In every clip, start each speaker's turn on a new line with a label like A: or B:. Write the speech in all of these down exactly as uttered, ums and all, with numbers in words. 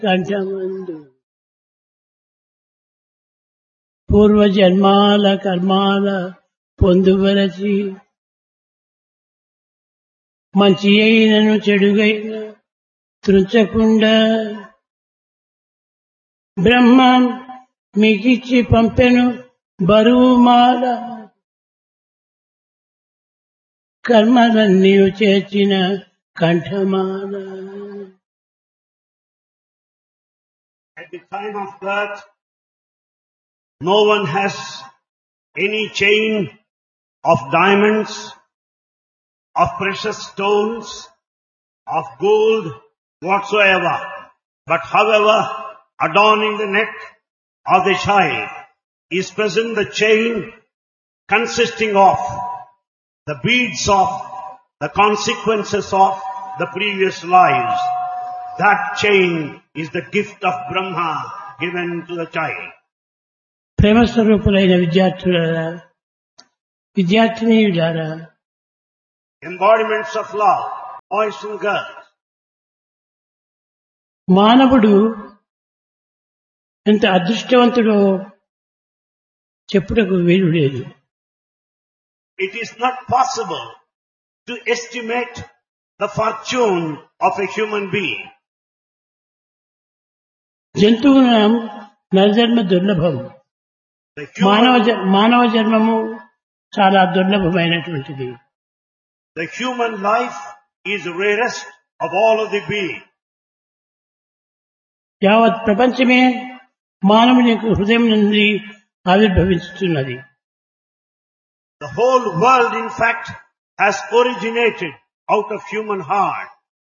A: కంఠమందు పూర్వజన్మాల కర్మాల పొందువరచి మంచి అయినను చెడుగైన త్రుంచకుండా బ్రహ్మ మీకిచ్చి పంపెను బరువుమాల కర్మలన్నీ చేర్చిన కంఠమాల.
B: At the time of birth, no one has any chain of diamonds, of precious stones, of gold, whatsoever. But however, adorning the neck of the child is present the chain consisting of the beads of the consequences of the previous lives. That chain is the gift of Brahma given to the child.
A: ప్రేమస్వరూపులైన విద్యార్థులారా, విద్యార్థినీయులారా,
B: Embodiments of love, boys and girls.
A: మానవుడు ఎంత అదృష్టవంతుడో చెప్పుటకు వీలు లేదు.
B: It is not possible to estimate the fortune of a human being.
A: జంతువుల నరజన్మ దుర్లభం.
B: The
A: మానవ
B: human,
A: జ- మానవ జన్మము చాలా దుర్లభమైనటువంటిది.
B: the human life is rarest of all of the beings.
A: యావత్ ప్రపంచమే మానవుని యొక్క హృదయం నుండి ఆవిర్భవిస్తున్నది.
B: The whole world, in fact, has originated out of human heart.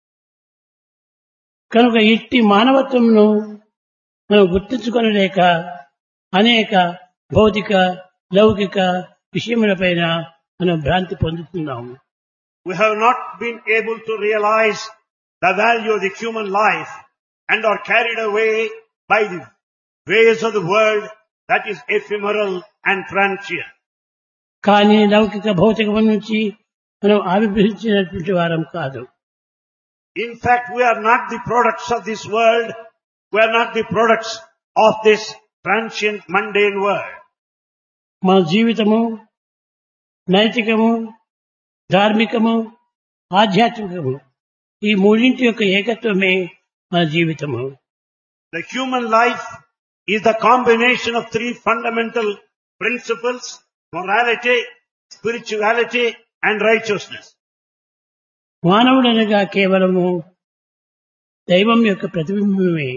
A: కనుక ఇట్టి మానవత్వమును మనం గుర్తించుకొనలేక అనేక భౌతిక లౌకిక విషయములపైన మనం భ్రాంతి పొందుతున్నాము.
B: We have not been able to realize the value of the human life and are carried away by the ways of the world that is ephemeral and transient.
A: కానీ లౌకిక భౌతికము నుంచి మనం ఆవిర్భవించినటువంటి వారం కాదు.
B: In fact, we are not the products of this world. We are not the products of this transient, mundane world.
A: మన జీవితము నైతికము, ధార్మికము, ఆధ్యాత్మికము ఈ మూడింటి యొక్క ఏకత్వమే మన జీవితము.
B: The human life is the combination of three fundamental principles: morality, spirituality, and righteousness.
A: మానవుడనగా కేవలము దైవం యొక్క ప్రతిబింబమే.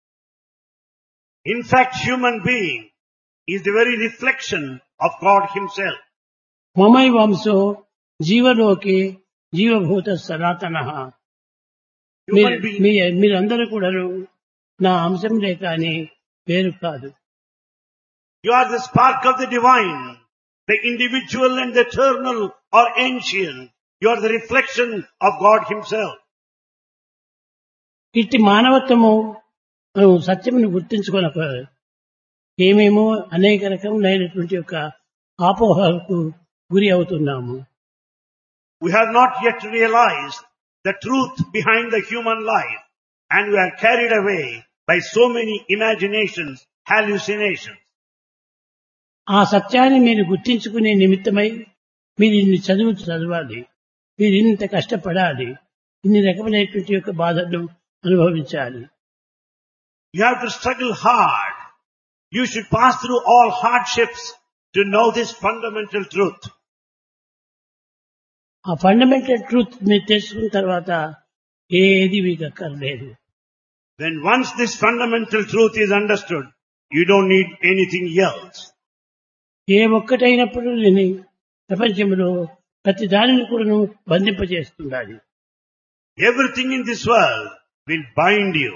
B: In fact, human being is the very reflection of God Himself.
A: మమై వంశో జీవలోకే జీవభూత సనాతన.
B: Human being,
A: మీరందరూ కూడా నా అంశంలే కానీ వేరు కాదు.
B: you are the spark of the divine. The individual and the eternal are ancient. You are the reflection of God Himself.
A: ఇట్టి మానవత్వము మనం సత్యమును గుర్తించుకొనక ఏమేమో అనేక రకములైనటువంటి యొక్క ఆపోహలకు గురి అవుతున్నాము.
B: We have not yet realized the truth behind the human life, and we are carried away by so many imaginations, hallucinations.
A: ఆ సత్యాన్ని మీరు గుర్తించుకునే నిమిత్తమై మీరు ఇన్ని చదువు చదవాలి, మీరు ఇంత కష్టపడాలి, ఇన్ని రకములైనటువంటి యొక్క బాధలను అనుభవించాలి.
B: You have to struggle hard. You should pass through all hardships to know this fundamental truth.
A: ఆ ఫండమెంటల్ ట్రూత్ మీరు తెలుసుకున్న తర్వాత ఏది మీకు అక్కర్లేదు.
B: When once this fundamental truth is understood, you don't need anything else.
A: ఏ ఒక్కటైనప్పుడు నేను ప్రపంచంలో ప్రతి దానిని కూడా బంధింపజేస్తుండాలి.
B: Everything in this world will bind you.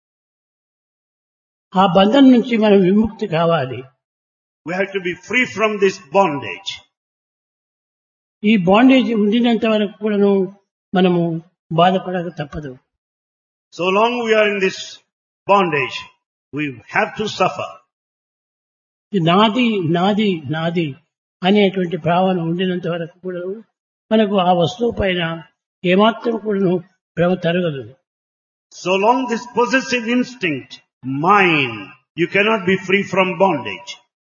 A: ఆ బంధం నుంచి మనం విముక్తి కావాలి.
B: We have to be free from this bondage.
A: ఈ బాండేజ్ ఉండినంత వరకు కూడాను మనము బాధపడక తప్పదు.
B: So long we are in this bondage, we have to suffer.
A: ఇది నాది నాది నాది అనేటువంటి భావన ఉండినంత వరకు కూడా మనకు ఆ వస్తువు పైన ఏమాత్రం కూడాను భ్రమ తరగదు.
B: So long this possessive instinct, mine, you cannot be free from bondage.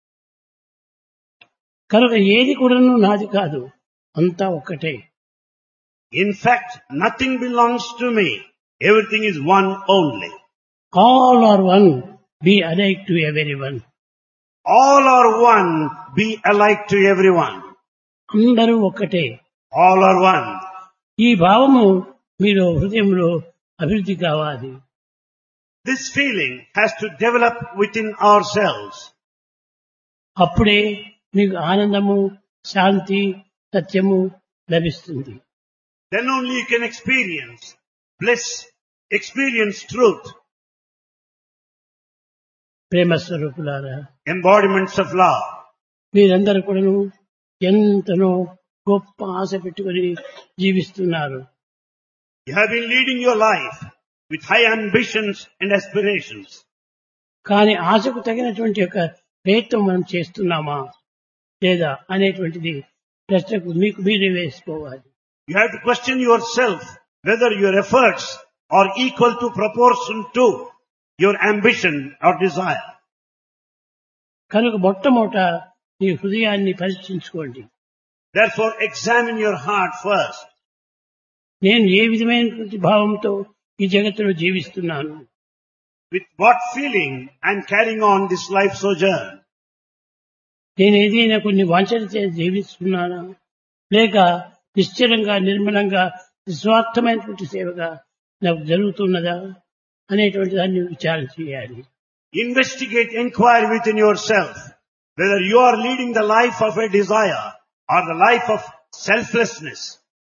A: కనుక ఏది కూడాను నాది కాదు, అంతా ఒక్కటే.
B: In fact, nothing belongs to me. Everything is one only.
A: All are one, B alike to everyone.
B: All are one, be alike to everyone.
A: అందరూ ఒక్కటే.
B: All are one.
A: ఈ భావము మీరు హృదయంలో అభివృద్ధి కావాలి.
B: This feeling has to develop within ourselves.
A: అప్పుడే మీకు ఆనందము, శాంతి, సత్యము లభిస్తుంది.
B: Then only you can experience bliss, experience truth,
A: ప్రేమ స్వరూపులారా,
B: embodiments of love.
A: మీరందరూ కూడాను ఎంతనో గొప్ప ఆశ పెట్టుకొని జీవిస్తున్నారు.
B: You have been leading your life with high ambitions and aspirations.
A: కానీ ఆశకు తగినటువంటి యొక్క ప్రయత్నం మనం చేస్తున్నామా లేదా అనేటువంటిది ప్రశ్నకు మీకు మీరే వేసుకోవాలి.
B: You have to question yourself whether your efforts are equal to proportion to your ambition or desire.
A: కనుక మొట్టమొదట మీ హృదయాన్ని పరీక్షించుకోండి.
B: Therefore, examine your heart first.
A: నేను ఏ విధమైనటువంటి భావంతో ఈ జగత్తులో జీవిస్తున్నాను,
B: With what feeling I am carrying on this life sojourn?
A: నేను ఏదైనా కొన్ని వాంఛలు చేసి జీవిస్తున్నానా లేక నిశ్చలంగా నిర్మలంగా నిస్వార్థమైనటువంటి సేవగా నాకు జరుగుతున్నదా అనేటువంటి దాన్ని విచారణ చేయాలి.
B: Investigate, inquire within yourself whether you are leading the life of a desire or the life of selflessness.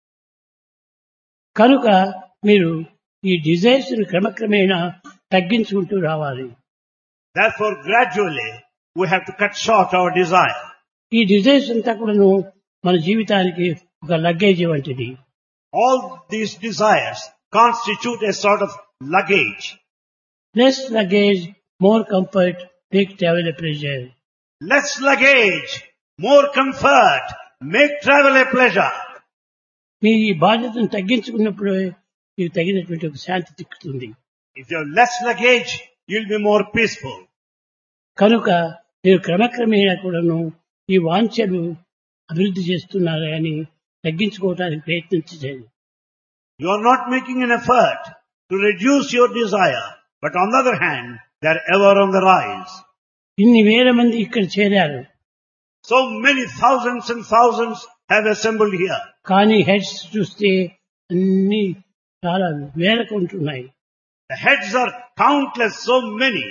A: కనుక మీరు ఈ డిజైర్స్ ను క్రమక్రమేణా తగ్గించుకుంటూ రావాలి.
B: Therefore, gradually, we have to cut short our desire.
A: ఈ డిజైర్స్ అంతా కూడాను మన జీవితానికి ఒక లగేజ్ వంటిది.
B: All these desires constitute a sort of luggage.
A: Less luggage, more comfort, make travel a pleasure.
B: Less luggage, more comfort, make travel a pleasure.
A: మీ ఈ బాధ్యతను తగ్గించుకున్నప్పుడు మీకు తగినటువంటి ఒక శాంతి చిక్కుతుంది.
B: If you have less luggage, you'll be more peaceful.
A: కనుక మీరు క్రమక్రమేణా కూడాను ఈ వాంఛలు అభివృద్ధి చేస్తున్నారు అని తగ్గించుకోవడానికి ప్రయత్నించండి.
B: You are not making an effort to reduce your desire, but on the other hand, they are ever on the rise.
A: ఇన్ని వేల మంది ఇక్కడ చేరారు,
B: So many thousands and thousands have assembled here.
A: కానీ హెడ్స్ చూస్తే అన్ని చాలా వేలకు ఉంటున్నాయి.
B: The heads are countless, so many,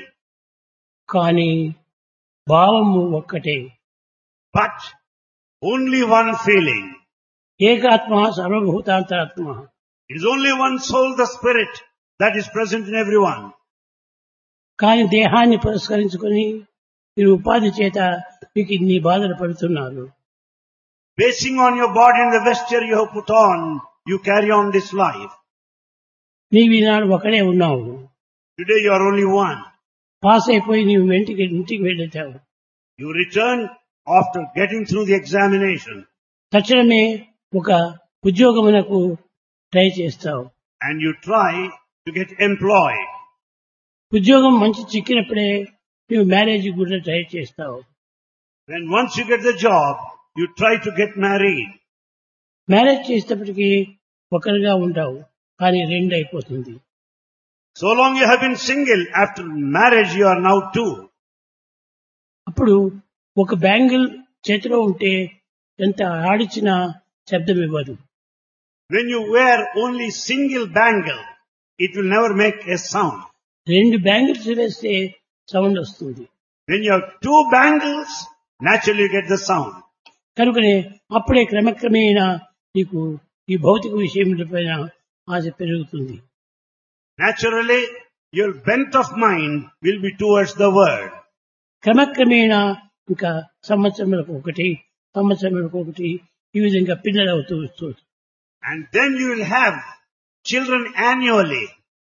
A: కానీ భావము ఒక్కటే.
B: but only one feeling.
A: ఏకాత్మ సర్వభూతాంతరాత్మ.
B: It is only one soul, the spirit, that is present in everyone.
A: కానీ దేహాన్ని పురస్కరించుకొని మీరు ఉపాధి చేత మీకు ఇన్ని బాధలు పడుతున్నారు.
B: Basing on your body and the vesture you have put on, you carry on this life.
A: నీవు ఈనాడు ఒకడే ఉన్నావు.
B: Today you are only one.
A: Pass అయిపోయి నీవు ఇంటికి ఇంటికి వెళ్ళావు.
B: You return after getting through the examination
A: తక్షణమే ఒక ఉద్యోగమునకు ట్రై చేస్తావు.
B: and you try to get employed.
A: ఉద్యోగం మంచి చిక్కినప్పుడే నువ్వు మ్యారేజ్ కూడా ట్రై చేస్తావు.
B: When once you get the job, you try to get married.
A: Marriage చేసేటప్పటికి ఒకరిగా ఉంటావు, కానీ రెండు అయిపోతుంది.
B: So long you have been single, after marriage you are now two.
A: అప్పుడు ఒక బ్యాంగిల్ చేతిలో ఉంటే ఎంత ఆడిచినా శబ్దం ఇవ్వదు.
B: When you wear only single bangle, it will never make a sound.
A: రెండు బ్యాంగిల్స్ వేస్తే సౌండ్ వస్తుంది.
B: When you have two bangles, naturally you get the sound.
A: కనుకనే అప్పుడే క్రమక్రమేణా నీకు ఈ భౌతిక విషయములపైన ఆశ పెరుగుతుంది.
B: Naturally, your bent of mind will be towards the world.
A: క్రమక్రమేణా ఇంకా సంవత్సరములకు ఒకటి సంవత్సరములకు ఒకటి ఈ విధంగా పిల్లలు అవుతూ వస్తుంది.
B: And then you will have children annually.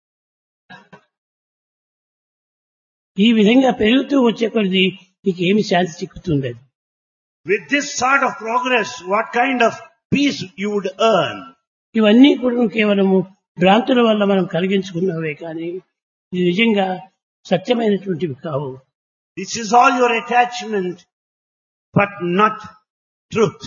A: ఈ విధంగా పెరుగుతూ వచ్చే కొద్ది నీకు ఏమి శాంతి చిక్కుతుంది. అది
B: With this sort of progress, what kind of peace you would earn?
A: ఇవన్నీ కూడా కేవలము భ్రాంతుల వల్ల మనం కలిగించుకున్నవే కానీ ఇది నిజంగా సత్యమైనటువంటివి కావు.
B: This is all your attachment, but not truth.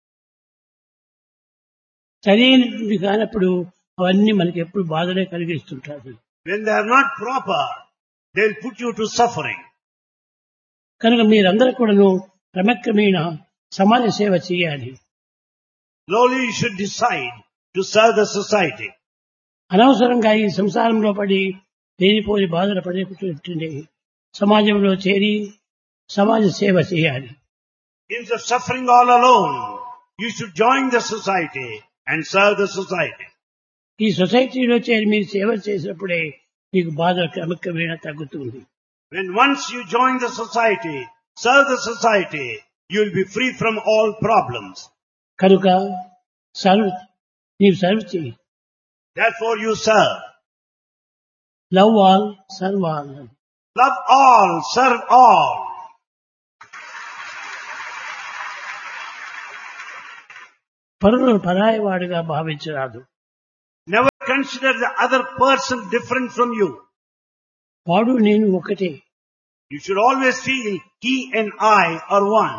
A: సరైనటువంటి కానప్పుడు అవన్నీ మనకి ఎప్పుడు బాధలే కలిగిస్తుంటాయి.
B: When they are not proper, they will put you to suffering.
A: కనుక మీరందరూ కూడాను క్రమక్రమేణ సమాజ సేవ చేయాలి.
B: Slowly you should decide to serve the society.
A: అనవసరంగా ఈ సంసారంలో పడి లేనిపోని బాధలు పడేటట్టుండే సమాజంలో చేరి సమాజ సేవ చేయాలి.
B: Instead of suffering all alone, you should join the society and serve the society.
A: ఈ సొసైటీలో చేరి మీరు సేవ చేసినప్పుడే మీకు బాధ క్రమక్రమేణా తగ్గుతుంది.
B: When once you join the society, serve the society, you will be free from all problems.
A: కనుక సర్వ్ నీవు సర్వ్ చేయి.
B: Therefore you serve.
A: Love all serve all.
B: Love all, serve all.
A: పరులను పరాయవాడిగా భావించరాదు.
B: Never consider the other person different from you.
A: వాడు నేను ఒకటే.
B: You should always feel he and I are one.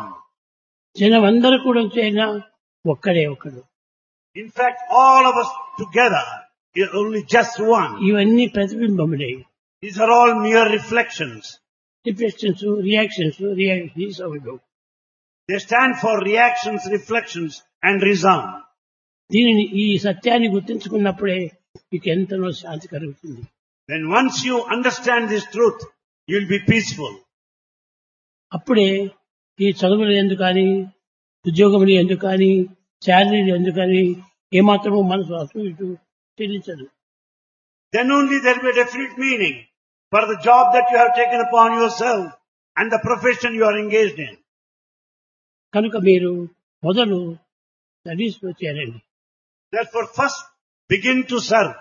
A: జనం అందరూ కూడా చేరినా ఒక్కడే ఒకడు.
B: In fact, all of us together is only just one.
A: ఇవన్నీ ప్రతిబింబములే.
B: These are all mere reflections.
A: Reflections reactions reactions
B: They stand for reactions, reflections and resound.
A: దీనిని ఈ సత్యాన్ని గుర్తించుకున్నప్పుడే మీకు ఎంతనో శాంతి కలుగుతుంది.
B: When once you understand this truth, you will be peaceful.
A: అప్పుడే ఈ చదువులు ఎందుకు కానీ ఉద్యోగములు ఎందుకు కానీ శాలరీలు ఎందుకు కానీ ఏమాత్రమో మనసు అటు ఇటు చెల్లించదు.
B: Then only there will be a definite meaning for the job that you have taken upon yourself and the profession you are engaged in.
A: కనుక మీరు మొదలు స్టడీస్ లో చేరండి.
B: Therefore first begin to serve.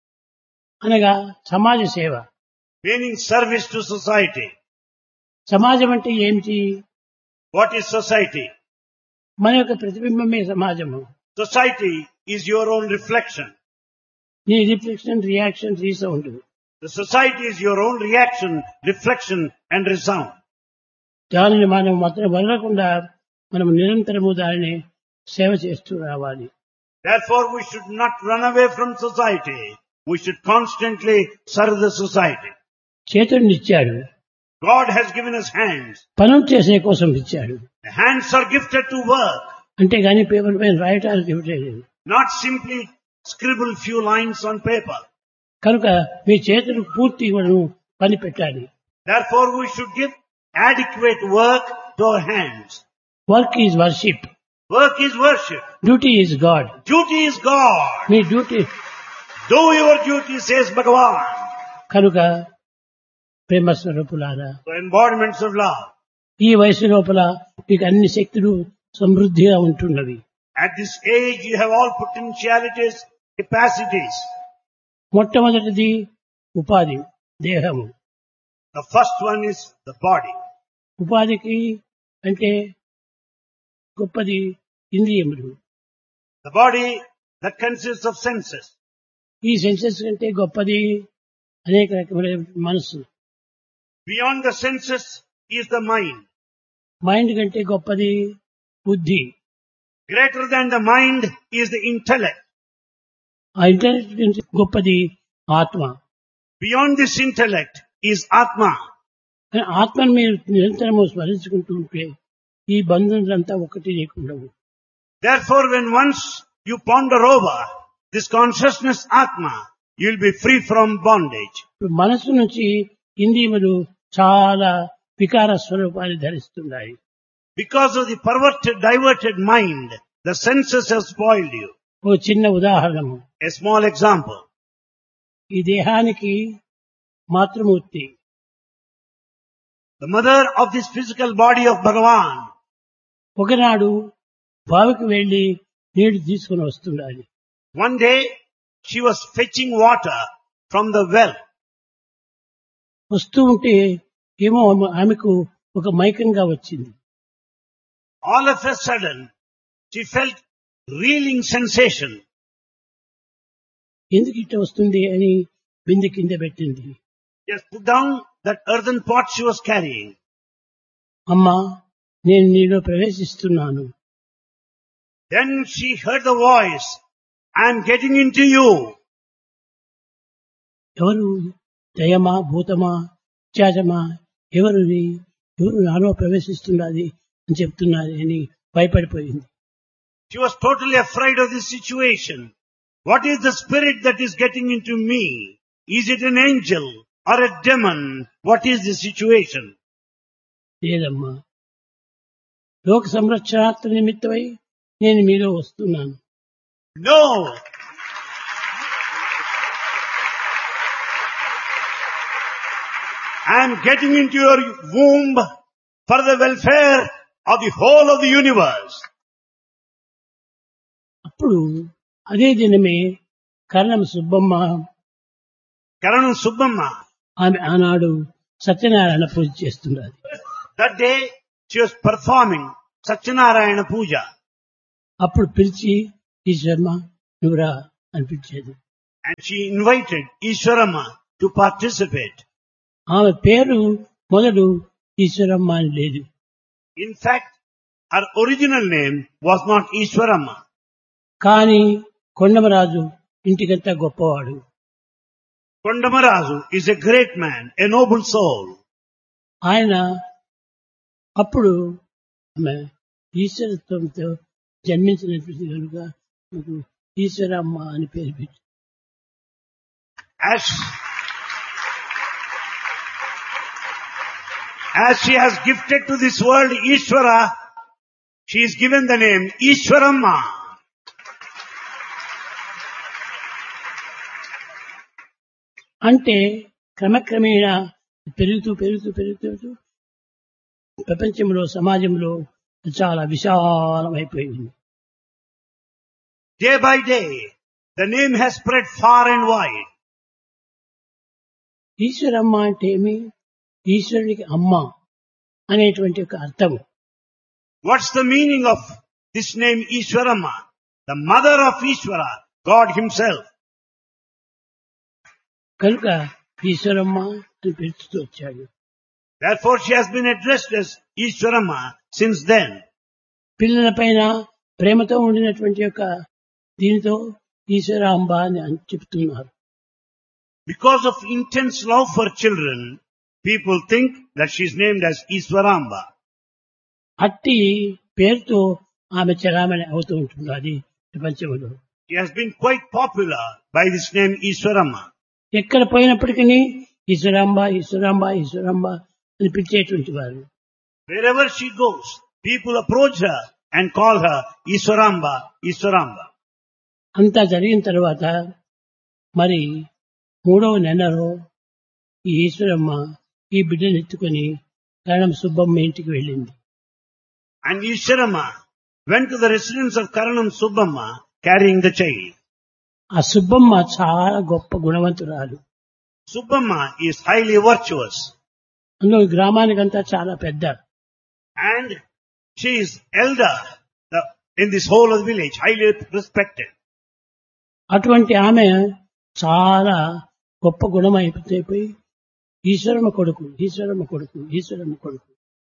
A: అనగా సమాజ సేవ.
B: Meaning service to society.
A: సమాజం అంటే ఏమిటి?
B: What is society?
A: మన యొక్క ప్రతిబింబమే సమాజము.
B: Society is your own reflection.
A: నీ reflection reaction resound.
B: The society is your own reaction, reflection and resound.
A: దానిని మనం మాత్రం వదలకుండా మనం నిరంతరము దానిని సేవ చేస్తూ రావాలి.
B: Therefore we should not run away from society. We should constantly serve the society.
A: చేతుడిని ఇచ్చాడు.
B: God has given us hands.
A: పనులు చేసే కోసం ఇచ్చాడు.
B: The hands are gifted to work.
A: అంటే కానీ పేపర్ పైన రాయటానికి ఇవ్వలేదు.
B: Not simply scribble few lines on paper.
A: కనుక మీ చేతులు పూర్తి పని పెట్టాలి.
B: Therefore we should give adequate work to our hands.
A: Work is worship.
B: Work is worship.
A: Duty is God.
B: Duty is God.
A: Me duty.
B: Do your duty, says Bhagavan.
A: కనుక ప్రేమ స్వరూపులారా,
B: So embodiments of love.
A: ఈ వయసు లోపల మీకు అన్ని శక్తులు సమృద్ధిగా ఉంటున్నవి.
B: At this age you have all potentialities, capacities.
A: మొట్టమొదటిది ఉపాధి, దేహము.
B: The first one is the body.
A: ఉపాధికి అంటే గొప్పది ఇంద్రియములు.
B: The body that consists of senses.
A: ఈ సెన్సెస్ కంటే గొప్పది అనేక రకమైన మనసు.
B: Beyond the senses is the mind.
A: Mind కంటే గొప్పది బుద్ధి.
B: Greater than the mind is the intellect.
A: ఆ ఇంటెలిజెన్స్ కంటే గొప్పది ఆత్మ.
B: Beyond this intellect is Atma.
A: ఆత్మను మీరు నిరంతరము స్మరించుకుంటూ ఉంటే ఈ బంధువులంతా ఒకటి లేకుండవు.
B: Therefore when once you ponder over this consciousness Atma, you will be free from bondage.
A: మనసు నుంచి ఇంద్రియములు చాలా వికార స్వరూపాన్ని ధరిస్తున్నాయి.
B: Because of the perverted, diverted mind, the senses have spoiled you.
A: ఓ చిన్న ఉదాహరణము.
B: A small example.
A: ఈ దేహానికి మాతృమూర్తి.
B: The mother of this physical body of Bhagavan.
A: ఒకనాడు బావికి వెళ్లి నీళ్లు తీసుకుని వస్తుండాలి.
B: One day she was fetching water from the well.
A: వస్తూ ఉంటే ఏమో ఆమెకు ఒక మైకంగా వచ్చింది.
B: All of a sudden she felt reeling sensation.
A: ఎందుకు ఇట్లా వస్తుంది అని బిందె కింద పెట్టింది.
B: Just put down that earthen pot she was carrying.
A: అమ్మా, నేను నీలో ప్రవేశిస్తున్నాను.
B: Then she heard the voice, I am getting into you.
A: ఎవరు? దయమా, భూతమా, త్యాజమా, ఎవరు ఎవరు నాలో ప్రవేశిస్తున్నది అని చెప్తున్నది అని భయపడిపోయింది.
B: She was totally afraid of this situation. What is the spirit that is getting into me? Is it an angel or a demon? What is the situation?
A: లేదమ్మా, లోక సంరక్షణార్థ నిమిత్తమై నేను మీలో వస్తున్నాను.
B: No! I am getting into your womb for the welfare of the whole of the universe.
A: అప్పుడు అదే దినమే కరణం Subbamma,
B: Karanam Subbamma,
A: ఆమె ఆనాడు సత్యనారాయణ పూజ చేస్తున్నది.
B: that day she was performing Satyanarayana Puja.
A: అప్పుడు పిలిచి ఈశ్వర్మ నువ్వురా అని పిలిచేది.
B: And she invited Ishwarama to participate.
A: ఆమె పేరు మొదలు ఈశ్వరమ్మ అని లేదు.
B: In fact, her original name was not Ishwarama.
A: కానీ కొండమరాజు ఇంటికంతా గొప్పవాడు.
B: Kondamarazu is a great man, a noble soul.
A: ఆయన అప్పుడు ఆమె ఈశ్వరత్వంతో జన్మించినటువంటి కనుక నాకు ఈశ్వరమ్మ అని పేరు పెట్టి.
B: As, as she has gifted to this world Ishwara, she is given the name Ishwaramma.
A: అంటే క్రమక్రమేణా పెరుగుతూ పెరుగుతూ పెరుగుతూ ప్రపంచంలో సమాజంలో చాలా విశాలమైపోయింది.
B: Day by day, the name has spread far and wide.
A: Eshwaramma అంటే ఏమి? ఈశ్వరునికి అమ్మ అనేటువంటి ఒక అర్థం.
B: What's the meaning of this name Ishwaramma? The mother of Ishwara, God himself.
A: కనుక ఈశ్వరమ్మ అని పిలుస్తూ వచ్చాడు.
B: Therefore she has been addressed as Ishwaramma since then.
A: పిల్లల పైన ప్రేమతో ఉండినటువంటి యొక్క దీనితో ఈశ్వరాంబ అని అని చెప్తున్నారు.
B: Because of intense love for children, people think that she is named as Ishwaramba.
A: అట్టి పేరుతో ఆమె చలామణి అవుతూ ఉంటుంది అది ప్రపంచంలో.
B: She has been quite popular by this name Ishwaramma.
A: ఎక్కడ పోయినప్పటికీ ఈశ్వరాంబ ఈశ్వరాంబ ఈశ్వరాంబ అని పిలిచేటువంటి వారు.
B: Wherever she goes, people approach her and call her Ishwaramba, Ishwaramba.
A: అంతా జరిగిన తర్వాత మరి మూడవ నెలలో ఈ ఈశ్వరమ్మ ఈ బిడ్డను ఎత్తుకొని కరణం సుబ్బమ్మ ఇంటికి వెళ్ళింది.
B: And Ishwarama went to the residence of Karanam Subbamma carrying the child.
A: ఆ సుబ్బమ్మ చాలా గొప్ప గుణవంతురాలు.
B: Subbamma is highly virtuous.
A: అందులో గ్రామానికంతా చాలా పెద్ద.
B: And she is elder the, in this whole of the village, highly respected.
A: అటువంటి ఆమె చాలా గొప్ప గుణం అయిపోయి ఈశ్వరమ్మ కొడుకు ఈశ్వరమ్మ కొడుకు ఈశ్వరమ్మ కొడుకు.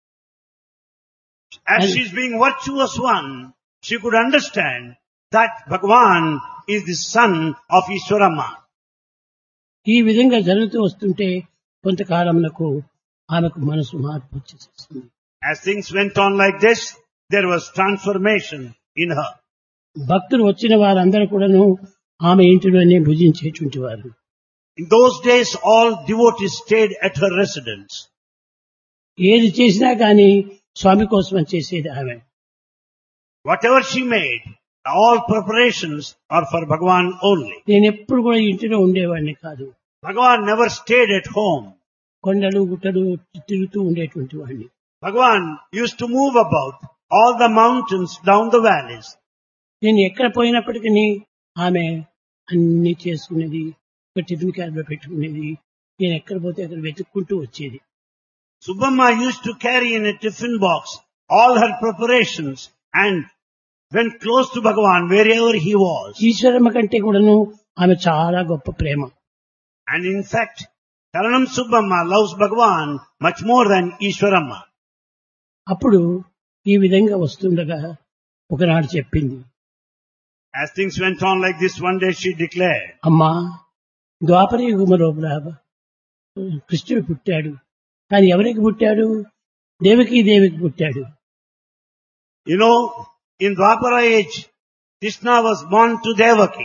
B: As she is being virtuous one, she could understand that Bhagavan is the son of Ishwarama.
A: ఈ విధంగా జరుగుతూ వస్తుంటే కొంతకాలంలో ఆమెకు మనసు మార్పు వచ్చేస్తుంది.
B: As things went on like this, there was transformation in her.
A: భక్తులు వచ్చిన వారందరూ కూడాను ఆమె ఇంటిలోనే భుజించేటువంటి వారు.
B: In those days, all devotees stayed at her residence.
A: ఏది చేసినా కానీ స్వామి కోసం చేసేది ఆమె.
B: Whatever she made, all preparations are for Bhagavan only.
A: నేను ఎప్పుడు కూడా ఇంటిలో ఉండేవాడిని కాదు.
B: Bhagavan never stayed at home.
A: కొండలు గుట్టలు తిరుగుతూ ఉండేటువంటి వాడిని.
B: Bhagavan used to move about all the mountains, down the valleys.
A: నేను ఎక్కడ పోయినప్పటికీ ఆమె అన్ని చేసుకునేది, ఒక టిఫిన్ క్యాబ్లో పెట్టుకునేది. నేను ఎక్కడ పోతే అక్కడ వెతుక్కుంటూ వచ్చేది.
B: Subbamma used to carry in a tiffin box all her preparations and went close to Bhagavan wherever he was.
A: Eshwaramma కంటే కూడాను ఆమె చాలా గొప్ప ప్రేమ.
B: And in fact, Karanam Subbamma loves Bhagavan much more than Ishwaramma.
A: అప్పుడు ఈ విధంగా వస్తుండగా ఒకనాడు చెప్పింది,
B: As things went on like this, one day she declared,
A: అమ్మా, ద్వాపర యుగము లోపల కృష్ణుడు పుట్టాడు, కానీ ఎవరికి పుట్టాడు? దేవకి దేవికి పుట్టాడు.
B: you know, in Dwapara age, Krishna was born to Devaki.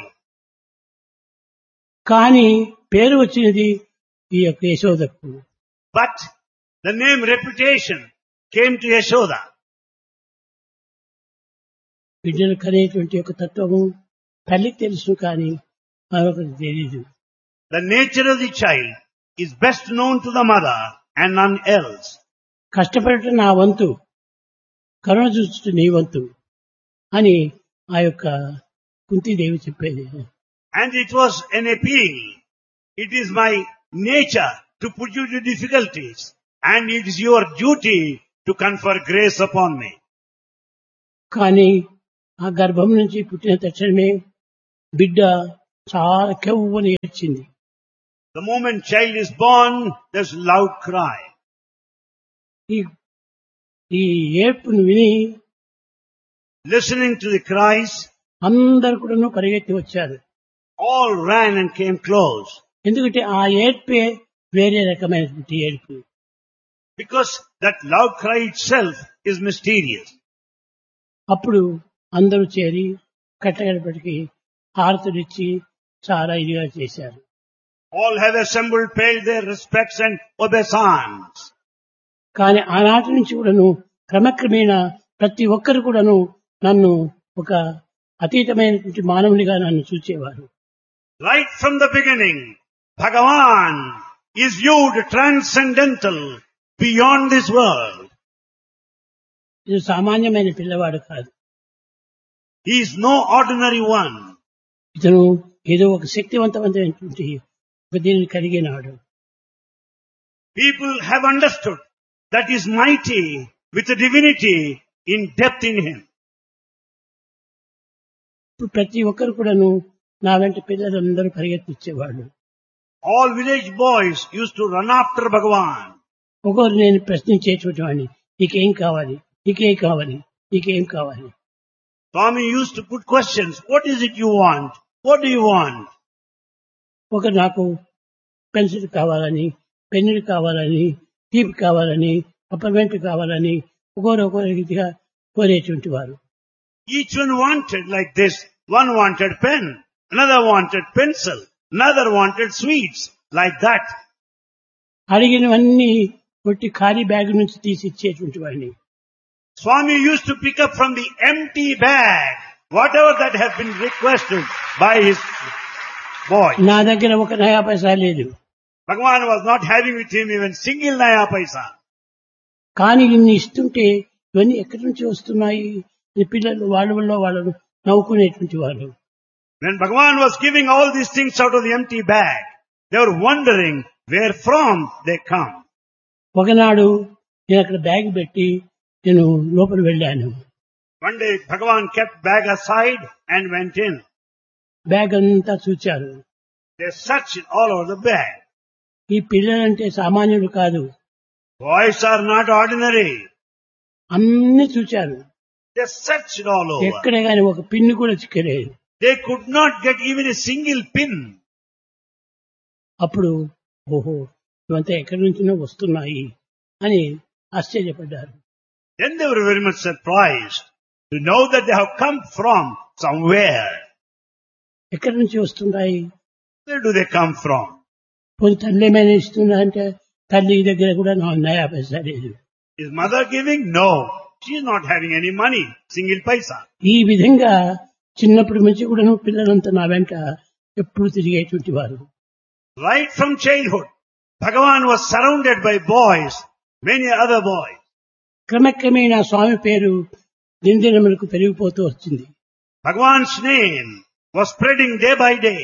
A: కానీ పేరు వచ్చినది ఈ యొక్క యశోదకు.
B: But the name reputation came to Yashoda.
A: బిడ్డలు కనేటువంటి యొక్క తత్వము తల్లికి తెలుసు, కానీ మరొకరికి తెలియదు.
B: The nature of the child is best known to the mother and none else.
A: కష్టపడటం నా వంతు, కరుణ చూచుట నీ వంతు అని ఆ యొక్క కుంతీదేవి చెప్పేది.
B: And it was an appeal. It is my nature to put you to difficulties, and it is your duty to confer grace upon me.
A: కానీ ఆ గర్భం నుంచి పుట్టిన తక్షణమే బిడ్డ చాలా కెవ్వని ఏడ్చింది.
B: The moment child is born, there's loud cry.
A: ఈ ఈ ఏడ్పును విని
B: Listening to the cries,
A: అందరు కూడా పరిగెత్తి వచ్చారు.
B: all ran and came close.
A: ఎందుకంటే ఆ ఏడ్పే వేరే రకమైనటువంటి ఏడుపు.
B: Because that loud cry itself is mysterious.
A: అప్పుడు అందరూ చేరి కట్టగడపటికి హారతులిచ్చి చాలా ఇదిగా చేశారు.
B: All have assembled, paid their respects and obeisance.
A: కానీ ఆనాటి నుంచి కూడాను క్రమక్రమేణా ప్రతి ఒక్కరు కూడాను నన్ను ఒక అతీతమైనటువంటి మానవునిగా నన్ను చూచేవారు.
B: Right from the beginning, Bhagavan is viewed transcendental, beyond this world.
A: ఇది సామాన్యమైన పిల్లవాడు కాదు.
B: He is no ordinary one.
A: ఇతను ఏదో ఒక శక్తివంతమైనటువంటి ఒక దీనిని కలిగినాడు.
B: People have understood that he is mighty with a divinity in depth in him.
A: ఇప్పుడు ప్రతి ఒక్కరు కూడాను నా వెంట పిల్లలందరూ పరిగెత్తిచ్చేవాళ్ళు.
B: All village boys used to run after Bhagavan.
A: ఒకరు నేను ప్రశ్నించేటువంటి వాడిని, నీకేం కావాలి, నీకేం కావాలి, నీకేం కావాలి.
B: Swami used to put questions. What is it you want? What do you want?
A: ఒకరు నాకు పెన్సిల్ కావాలని, పెన్నులు కావాలని, టీప్ కావాలని, అప్పర్మెంట్ కావాలని ఒకరు ఒకరి రీతిగా కోరేటువంటి వారు.
B: Each one wanted like this. One wanted pen, another wanted pencil, another wanted sweets, like that.
A: అడిగినవన్నీ కొట్టి ఖాళీ బ్యాగ్ నుంచి తీసి ఇచ్చేటువంటి వాడిని.
B: Swami used to pick up from the empty bag whatever that has been requested by his boy.
A: నా దగ్గర ఒక నయా పైసా లేదు.
B: Bhagavan was not having with him even single naya paisa.
A: కానీ ఇన్ని ఇస్తుంటే ఇవన్నీ ఎక్కడి నుంచి వస్తున్నాయి? ఈ పిల్లలు వాళ్ళ వల్ల వాళ్ళు నవ్వుకునేటువంటి వాళ్ళు.
B: When Bhagavan was giving all these things out of the empty bag, they were wondering where from they come.
A: ఒకనాడు నేను అక్కడ బ్యాగ్ పెట్టి నేను లోపల వెళ్ళాను.
B: One day Bhagavan kept bag aside and went in.
A: Bag అంతా చూచారు.
B: They searched all over the bag.
A: ఈ పిల్లలంటే సామాన్యులు కాదు.
B: Boys are not ordinary.
A: అన్ని చూచారు.
B: They searched all over.
A: ఎక్కడే గాని ఒక పిన్ను కూడా చిక్కలేదు.
B: They could not get even a single pin.
A: అప్పుడు ఓహో ఇవంతా ఎక్కడి నుంచినో వస్తున్నాయి అని ఆశ్చర్యపడ్డారు.
B: Then they were very much surprised to know that they have come from somewhere.
A: ఎక్కడి నుంచి వస్తున్నాయి?
B: Where do they come from?
A: పోనీ తల్లి ఏమైనా ఇస్తుందా అంటే తల్లి దగ్గర కూడా నా నయా పైసా లేదు.
B: Is mother giving? No. She is not having any money. Single paisa.
A: ఈ విధంగా చిన్నప్పటి నుంచి కూడా పిల్లలంతా నా వెంట ఎప్పుడు తిరిగేటువంటి వారు.
B: Right from childhood, Bhagavan was surrounded by boys, many other boys.
A: క్రమక్రమేణా స్వామి పేరు దినదినములకు పెరిగిపోతూ వచ్చింది.
B: Bhagavan's name was spreading day by day.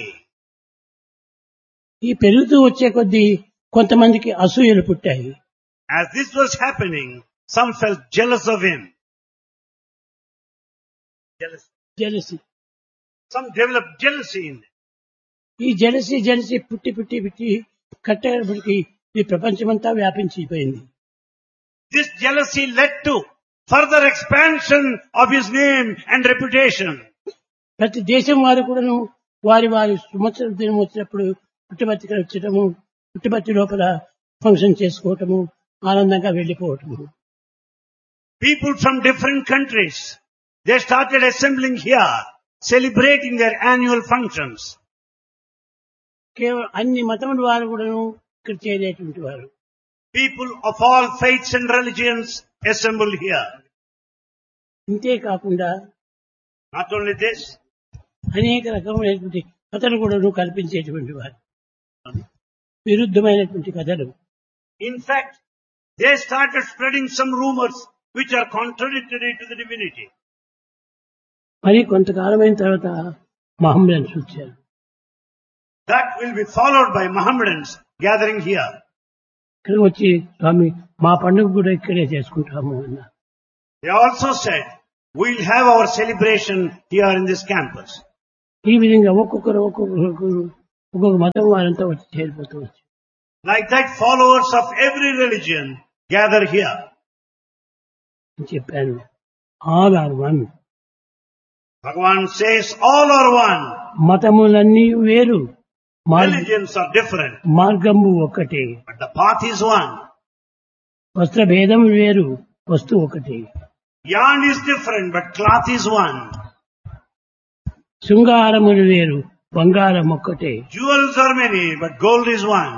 A: ఈ పెరుగుతూ వచ్చే కొద్దీ కొంతమందికి అసూయలు పుట్టాయి.
B: As this was happening, some felt jealous of him. Jealousy.
A: Jealousy.
B: Some develop jealousy in them.
A: ఈ జెలసీ జెలసీ పుట్టి పుట్టి పుట్టి కట్టేటప్పటికి ఈ ప్రపంచమంతా వ్యాపించిపోయింది.
B: This jealousy led to further expansion of his name and reputation.
A: ప్రతి దేశం వారు కూడాను వారి వారి సంవత్సర దినం వచ్చినప్పుడు పుట్టబర్తికి వచ్చటము, పుట్టబర్తి లోపల ఫంక్షన్ చేసుకోవటము, ఆనందంగా వెళ్లిపోవటము.
B: People from different countries, they started assembling here, celebrating their annual functions.
A: కేవలం అన్ని మతముల వారు కూడాను ఇక్కడ చేరేటువంటి వారు.
B: People of all faiths and religions assembled here.
A: ఇంతే కాకుండా
B: Not only this,
A: అనేక రకమైనటువంటి కథలు కూడాను కల్పించేటువంటి వారు, విరుద్ధమైనటువంటి కథలు.
B: in fact, they started spreading some rumors which are contradictory to the divinity.
A: మరి కొంతకాలమైన తర్వాత మహమ్మదన్స్ వచ్చారు.
B: That will be followed by Mohammedans gathering here.
A: ఇక్కడ వచ్చి స్వామి మా పండుగ కూడా ఇక్కడే చేసుకుంటాము అన్నారు.
B: They also said, we'll have our celebration here in this campus.
A: ఈ విధంగా ఒక్కొక్కరు ఒక్కొక్కరు ఒక్కొక్క మతం వారంతా వచ్చి చేరిపోతూ వచ్చారు.
B: Like that, followers of every religion gather here.
A: అని చెప్పాను. All are one.
B: Bhagavan says all are one.
A: మతములన్నీ వేరు,
B: Religions are different,
A: మార్గము ఒక్కటే.
B: but the path is one.
A: వస్త్ర భేదం వేరు, వస్తువు ఒకటి.
B: Yarn is different, but cloth is one.
A: శృంగారములు వేరు, బంగారం ఒక్కటే.
B: Jewels are many, but gold is one.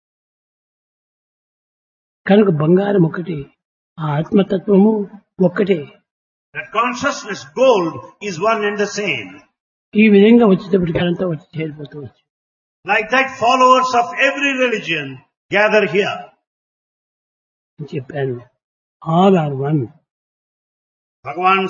A: కనుక బంగారం ఒకటి, ఆ ఆత్మతత్వము ఒక్కటే.
B: That consciousness, gold, is one and the same.
A: ఈ విధంగా వచ్చేటప్పటికి అంతా వచ్చి చేరిపోతూ వచ్చి.
B: Like that, followers of every religion gather here.
A: అని చెప్పాను. All are one.
B: Bhagavan